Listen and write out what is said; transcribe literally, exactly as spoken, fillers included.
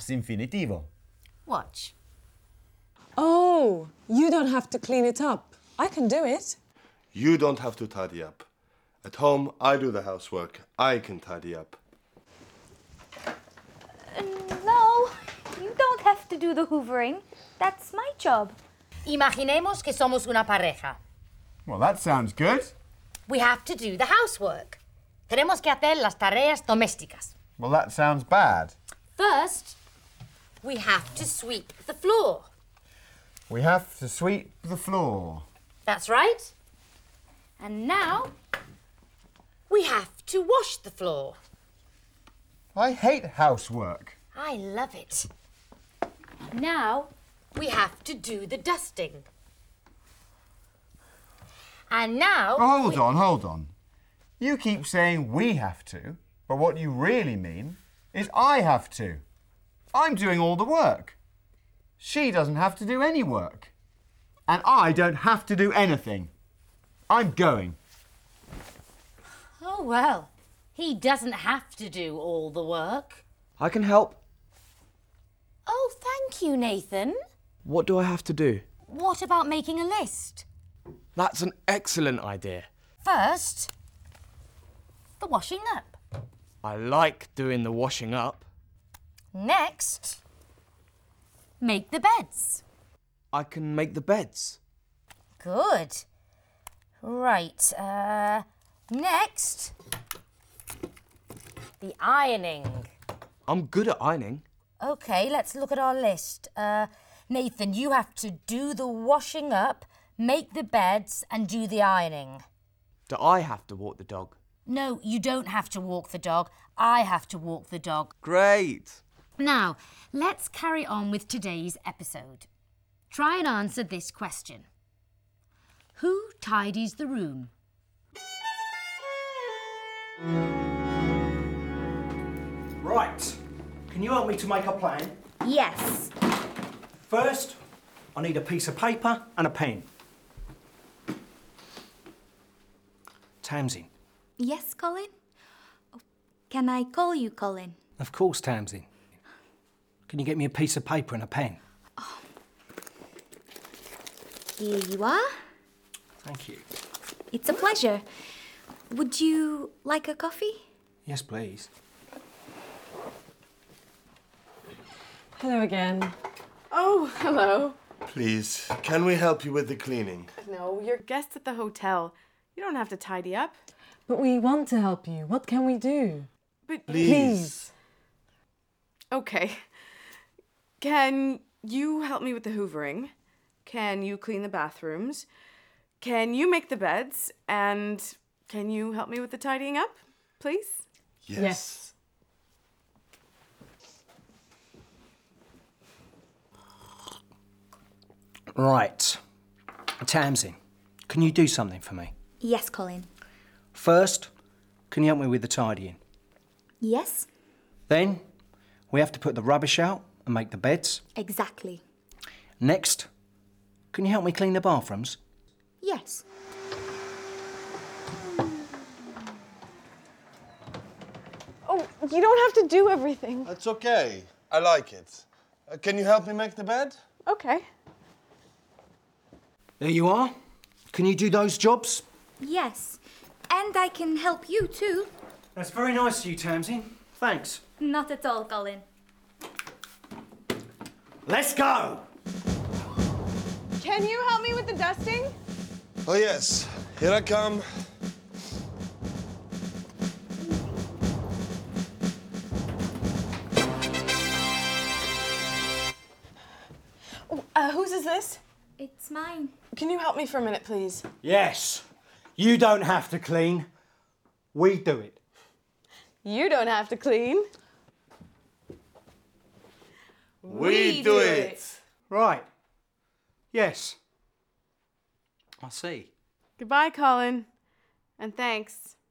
Past infinitivo. Watch. Oh, you don't have to clean it up. I can do it. You don't have to tidy up. At home, I do the housework. I can tidy up. Uh, no, you don't have to do the hoovering. That's my job. Imaginemos que somos una pareja. Well, that sounds good. We have to do the housework. Tenemos que hacer las tareas domésticas. Well, that sounds bad. First, we have to sweep the floor. We have to sweep the floor. That's right. And now, we have to wash the floor. I hate housework. I love it. Now, we have to do the dusting. And now... Oh, hold we... on, hold on. You keep saying we have to, but what you really mean is I have to. I'm doing all the work. She doesn't have to do any work. And I don't have to do anything. I'm going. Oh, well, he doesn't have to do all the work. I can help. Oh, thank you, Nathan. What do I have to do? What about making a list? That's an excellent idea. First, the washing up. I like doing the washing up. Next, make the beds. I can make the beds. Good. Right, uh, next, the ironing. I'm good at ironing. OK, let's look at our list. Uh, Nathan, you have to do the washing up, make the beds and do the ironing. Do I have to walk the dog? No, you don't have to walk the dog. I have to walk the dog. Great. Now, let's carry on with today's episode. Try and answer this question. Who tidies the room? Right. Can you help me to make a plan? Yes. First, I need a piece of paper and a pen. Tamsin. Yes, Colin? Oh, can I call you Colin? Of course, Tamsin. Can you get me a piece of paper and a pen? Oh. Here you are. Thank you. It's a pleasure. Would you like a coffee? Yes, please. Hello again. Oh, hello. Please, can we help you with the cleaning? No, you're guests at the hotel. You don't have to tidy up. But we want to help you. What can we do? But Please. Okay. Can you help me with the hoovering? Can you clean the bathrooms? Can you make the beds? And can you help me with the tidying up, please? Yes. Yes. Right. Tamsin, can you do something for me? Yes, Colin. First, can you help me with the tidying? Yes? Then, we have to put the rubbish out and make the beds. Exactly. Next, can you help me clean the bathrooms? Yes. Oh, you don't have to do everything. That's okay. I like it. Uh, can you help me make the bed? Okay. There you are. Can you do those jobs? Yes. And I can help you too. That's very nice of you, Tamsin. Thanks. Not at all, Colin. Let's go! Can you help me with the dusting? Oh, yes. Here I come. Oh, uh, whose is this? It's mine. Can you help me for a minute, please? Yes. You don't have to clean. We do it. You don't have to clean. We do it. Right. Yes. I see. Goodbye, Colin. And thanks.